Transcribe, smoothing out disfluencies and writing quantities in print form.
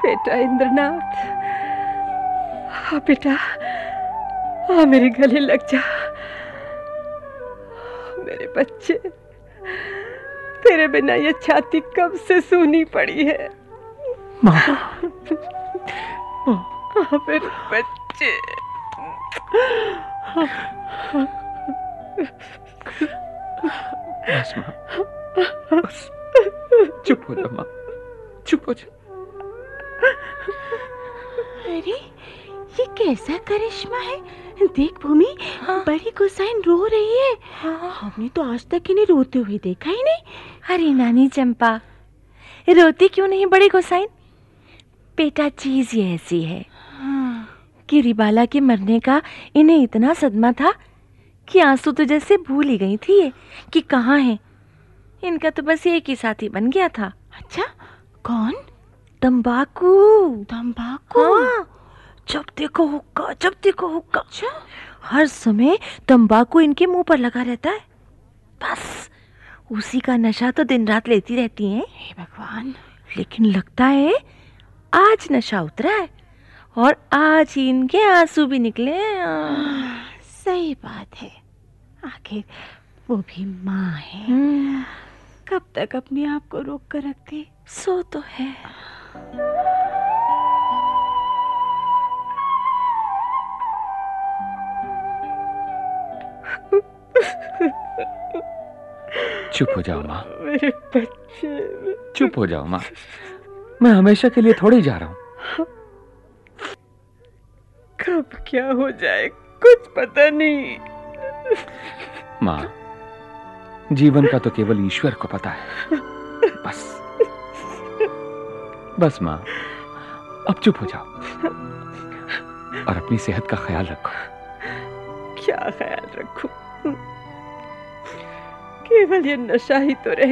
बेटा इंद्रनाथ, हाँ बेटा, हाँ मेरे गले लग जा। मेरे बच्चे, तेरे बिना ये छाती कब से सूनी पड़ी है। माँ, हाँ मेरे बच्चे। बस माँ, बस चुप हो जा माँ, चुप हो जा। अरे ये कैसा करिश्मा है। देख भूमि, हाँ। बड़ी गोसाइन रो रही है। हाँ। हमने तो आज तक इन्हें रोते हुए देखा ही नहीं। अरे नानी चंपा, रोती क्यों नहीं बड़ी गोसाइन? बेटा चीज ये ऐसी है कि रिबाला के मरने का इन्हें इतना सदमा था कि आंसू तो जैसे भूल ही गई थी ये कि कहाँ है। इनका तो बस एक ही साथी बन गया था। अच्छा, कौन? तंबाकू। तंबाकू? हाँ, जब देखो हुक्का, जब देखो हुक्का। अच्छा, हर समय तंबाकू इनके मुंह पर लगा रहता है। बस उसी का नशा तो दिन रात लेती रहती हैं। हे भगवान। लेकिन लगता है आज नशा उतरा है और आज ही इनके आंसू भी निकले। सही बात है, आखिर वो भी माँ है। कब तक अपने आप को रोक कर रखती? सो तो है। चुप हो जाओ माँ, मेरे बच्चे, चुप हो जाओ माँ। मैं हमेशा के लिए थोड़ी जा रहा हूँ। कब क्या हो जाए कुछ पता नहीं। माँ, जीवन का तो केवल ईश्वर को पता है। बस बस माँ, अब चुप हो जाओ और अपनी सेहत का ख्याल रखो। क्या ख्याल रखूं? केवल ये नशा ही तो रह